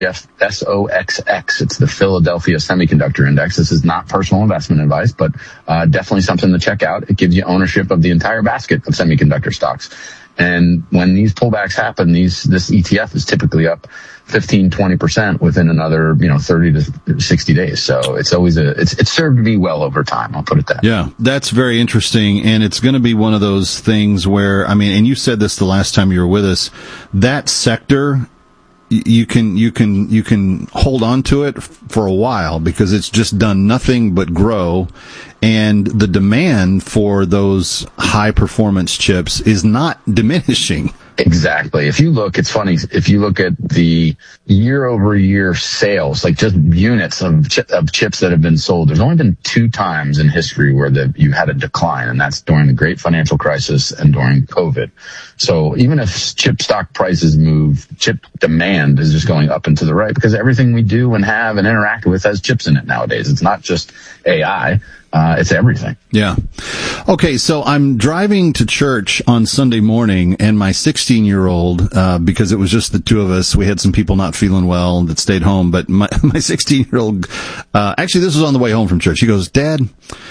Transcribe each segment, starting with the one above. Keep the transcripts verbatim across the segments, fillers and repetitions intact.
S O X X. It's the Philadelphia Semiconductor Index. This is not personal investment advice, but uh, definitely something to check out. It gives you ownership of the entire basket of semiconductor stocks. And when these pullbacks happen, these this E T F is typically up fifteen, twenty percent within another, you know, thirty to sixty days. So it's always a, it's, it's served me well over time. I'll put it that way. Yeah, that's very interesting. And it's going to be one of those things where, I mean, and you said this the last time you were with us, that sector, you can, you can, you can hold on to it for a while because it's just done nothing but grow. And the demand for those high performance chips is not diminishing. Exactly. If you look, it's funny, if you look at the year over year sales, like just units of, ch- of chips that have been sold, there's only been two times in history where the, you had a decline, and that's during the great financial crisis and during COVID. So even if chip stock prices move, chip demand is just going up and to the right because everything we do and have and interact with has chips in it nowadays. It's not just A I. Uh, it's everything. Yeah. Okay, so I'm driving to church on Sunday morning, and my sixteen-year-old, uh, because it was just the two of us, we had some people not feeling well that stayed home, but my, my sixteen-year-old, uh, actually this was on the way home from church. He goes, "Dad,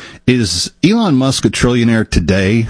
is Elon Musk a trillionaire today?"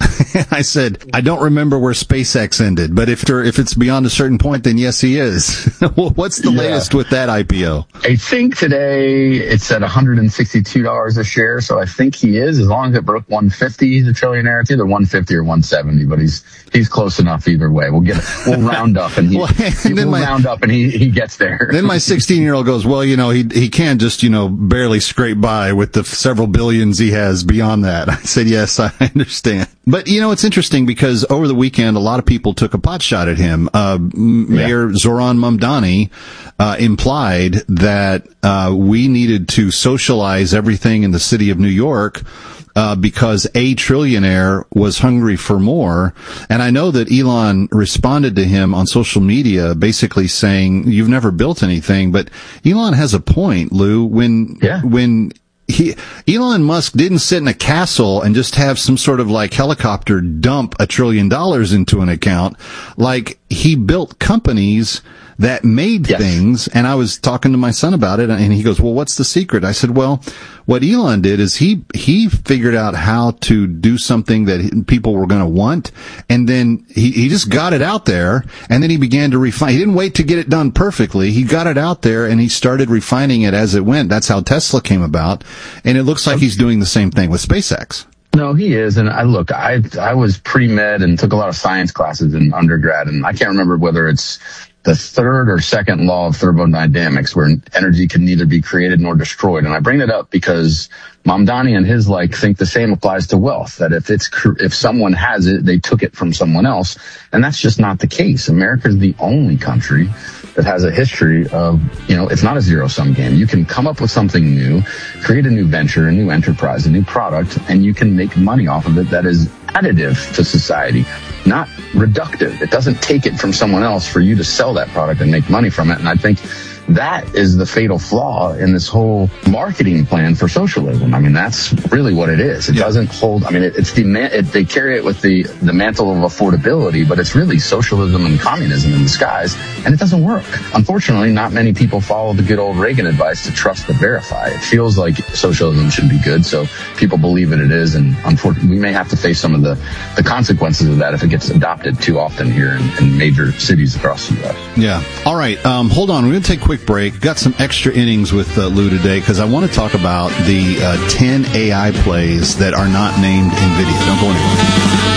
I said, I don't remember where SpaceX ended, but if if it's beyond a certain point, then yes, he is. Well, what's the yeah. latest with that I P O? I think today it's at one hundred sixty-two dollars a share, so I think he is. As long as it broke one hundred fifty, he's a trillionaire. It's either one hundred fifty or one hundred seventy, but he's he's close enough either way. We'll get it. We'll round up, and he well, and we'll my, round up, and he he gets there. Then my sixteen-year-old goes, well, you know, he he can just you know barely scrape by with the several billions he has beyond that. I said, yes, I understand. But, you know, it's interesting because over the weekend, a lot of people took a pot shot at him. Uh, Mayor yeah. Zoran Mamdani uh, implied that uh, we needed to socialize everything in the city of New York uh, because a trillionaire was hungry for more. And I know that Elon responded to him on social media basically saying, you've never built anything. But Elon has a point, Lou, when yeah. when He, Elon Musk didn't sit in a castle and just have some sort of like helicopter dump a trillion dollars into an account. Like he built companies that made yes. things. And I was talking to my son about it, and he goes, well, what's the secret? I said, well, what Elon did is he, he figured out how to do something that people were going to want. And then he, he just got it out there, and then he began to refine. He didn't wait to get it done perfectly. He got it out there and he started refining it as it went. That's how Tesla came about. And it looks like he's doing the same thing with SpaceX. No, he is. And I look, I, I was pre-med and took a lot of science classes in undergrad, and I can't remember whether it's the third or second law of thermodynamics, where energy can neither be created nor destroyed. And I bring that up because Mamdani and his like think the same applies to wealth, that if it's, if someone has it, they took it from someone else. And that's just not the case. America is the only country that has a history of, you know, it's not a zero-sum game. You can come up with something new, create a new venture, a new enterprise, a new product, and you can make money off of it that is additive to society, not reductive. It doesn't take it from someone else for you to sell that product and make money from it. And I think that is the fatal flaw in this whole marketing plan for socialism. I mean, that's really what it is. It yeah. doesn't hold, I mean, it, it's the, it, they carry it with the, the mantle of affordability, but it's really socialism and communism in disguise, and it doesn't work. Unfortunately, not many people follow the good old Reagan advice to trust but verify. It feels like socialism should be good, so people believe that it is, and unfortunately, we may have to face some of the, the consequences of that if it gets adopted too often here in, in major cities across the U S. Yeah. All right. Um, hold on. We're going to take a quick break. Got some extra innings with uh, Lou today because I want to talk about the uh, ten A I plays that are not named NVIDIA. Don't go anywhere.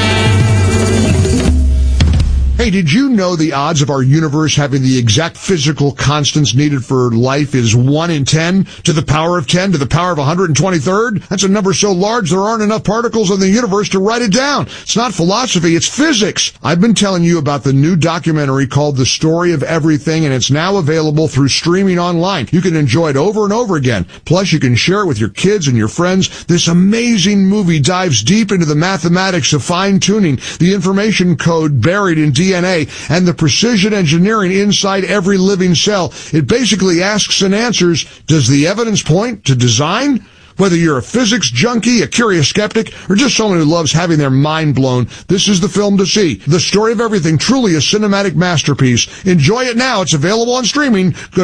Hey, did you know the odds of our universe having the exact physical constants needed for life is one in ten to the power of ten to the power of one hundred twenty-third? That's a number so large there aren't enough particles in the universe to write it down. It's not philosophy, it's physics. I've been telling you about the new documentary called The Story of Everything, and it's now available through streaming online. You can enjoy it over and over again. Plus, you can share it with your kids and your friends. This amazing movie dives deep into the mathematics of fine-tuning, the information code buried in D N A, and the precision engineering inside every living cell. It basically asks and answers, does the evidence point to design? Whether you're a physics junkie, a curious skeptic, or just someone who loves having their mind blown, this is the film to see. The Story of Everything, truly a cinematic masterpiece. Enjoy it now. It's available on streaming. Go